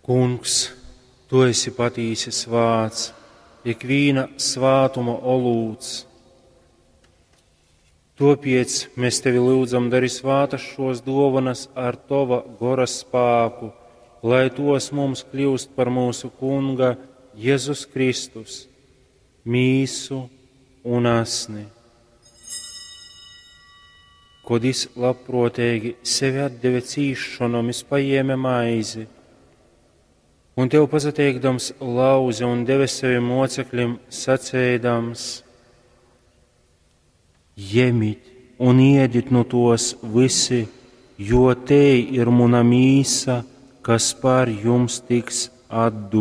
Kungs, tu esi patīsis vārds, ikviena svātuma olūts. Topiec mēs tevi lūdzam, dari svātas šos dovanas ar tova gora spāku, lai tos mums kļūst par mūsu Kunga Jēzus Kristus, mīsu un asni. Kod labprotīgi sevi atdeve cīšanom, paņēma maizi, un tev pazateikdams lauzi un deve saviem mocekļiem sacēdams: Ņemiet un ēdiet no tos visi, jo te ir mana mīsa, kas par jums tiks atdota.